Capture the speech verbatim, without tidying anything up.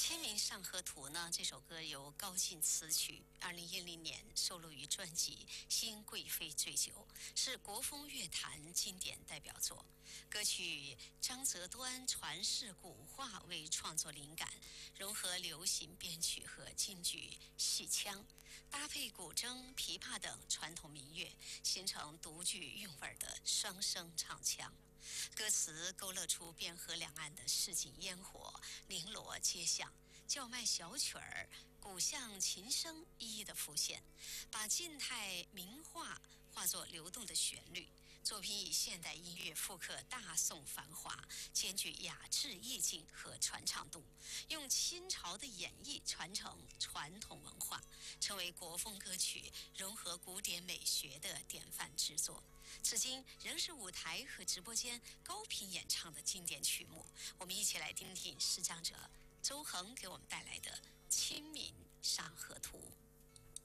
《清明上河图》呢，这首歌由高进词曲，二零一零年收录于专辑《新贵妃醉酒》，是国风乐坛经典代表作。歌曲张择端传世古话为创作灵感，融合流行编曲和京剧戏腔，搭配古筝、琵琶等传统民乐，形成独具韵味的双声唱腔。歌词勾勒出汴河两岸的市井烟火，绫罗街巷、叫卖小曲儿、古巷琴声一一的浮现，把静态名画化作流动的旋律。作品以现代音乐复刻大宋繁华，兼具雅致意境和传唱度，用新潮的演绎传承传统文化，成为国风歌曲融合古典美学的典范之作。至今仍是舞台和直播间高频演唱的经典曲目。我们一起来听听视障者周恒给我们带来的《清明